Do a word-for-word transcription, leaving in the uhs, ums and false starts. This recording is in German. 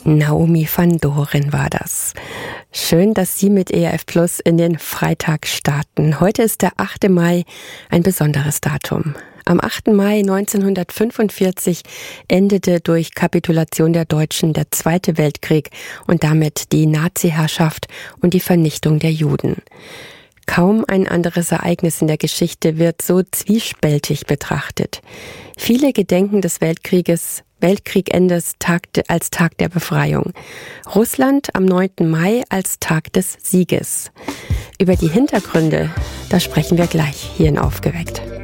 Naomi van Doren war das. Schön, dass Sie mit E R F Plus in den Freitag starten. Heute ist der achte Mai, ein besonderes Datum. Am achten Mai neunzehnhundertfünfundvierzig endete durch Kapitulation der Deutschen der Zweite Weltkrieg und damit die Nazi-Herrschaft und die Vernichtung der Juden. Kaum ein anderes Ereignis in der Geschichte wird so zwiespältig betrachtet. Viele gedenken des Weltkrieges, Weltkriegendes Tag, als Tag der Befreiung. Russland am neunten Mai als Tag des Sieges. Über die Hintergründe, da sprechen wir gleich hier in Aufgeweckt.